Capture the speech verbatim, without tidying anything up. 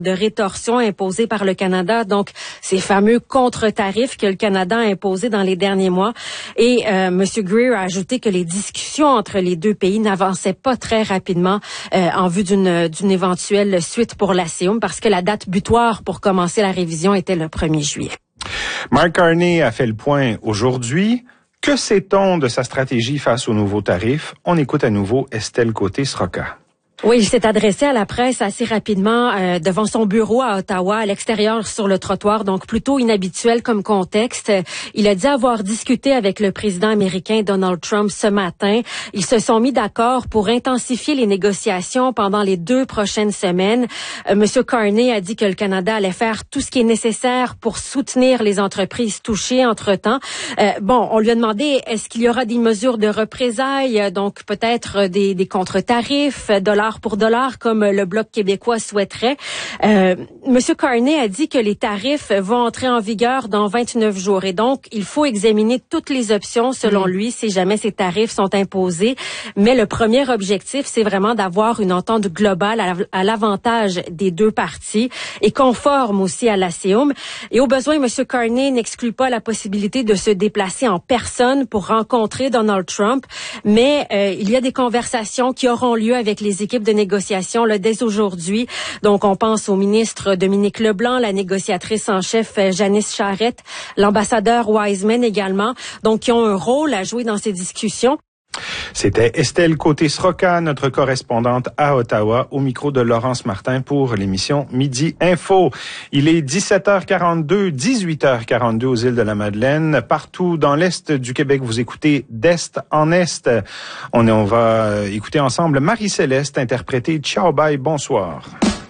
de rétorsion imposée par le Canada, donc ces fameux contre-tarifs que le Canada a imposés dans les derniers mois. Et euh, M. Greer a ajouté que les discussions entre les deux pays n'avançaient pas très rapidement euh, en vue d'une, d'une éventuelle suite pour l'ASEUM, parce que la date butoir pour commencer la révision était le premier juillet. Mark Carney a fait le point aujourd'hui. Que sait-on de sa stratégie face aux nouveaux tarifs? On écoute à nouveau Estelle Côté-Sroka. Oui, il s'est adressé à la presse assez rapidement euh, devant son bureau à Ottawa, à l'extérieur sur le trottoir, donc plutôt inhabituel comme contexte. Il a dit avoir discuté avec le président américain Donald Trump ce matin. Ils se sont mis d'accord pour intensifier les négociations pendant les deux prochaines semaines. Euh, Monsieur Carney a dit que le Canada allait faire tout ce qui est nécessaire pour soutenir les entreprises touchées entre-temps. Euh, bon, on lui a demandé est-ce qu'il y aura des mesures de représailles, donc peut-être des, des contre-tarifs, dollars pour dollar, comme le Bloc québécois souhaiterait. Euh, Monsieur Carney a dit que les tarifs vont entrer en vigueur dans vingt-neuf jours. Et donc, il faut examiner toutes les options, selon mmh. lui, si jamais ces tarifs sont imposés. Mais le premier objectif, c'est vraiment d'avoir une entente globale à, à l'avantage des deux parties et conforme aussi à l'ASEUM. Et au besoin, Monsieur Carney n'exclut pas la possibilité de se déplacer en personne pour rencontrer Donald Trump. Mais euh, il y a des conversations qui auront lieu avec les équipes de négociation là, dès aujourd'hui. Donc, on pense au ministre Dominique Leblanc, la négociatrice en chef Janice Charette, l'ambassadeur Wiseman également, donc qui ont un rôle à jouer dans ces discussions. C'était Estelle Côté-Sroka, notre correspondante à Ottawa, au micro de Laurence Martin pour l'émission Midi Info. Il est dix-sept heures quarante-deux, dix-huit heures quarante-deux aux îles de la Madeleine. Partout dans l'Est du Québec, vous écoutez d'Est en Est. On, on va écouter ensemble Marie-Céleste interpréter Ciao Bye, bonsoir.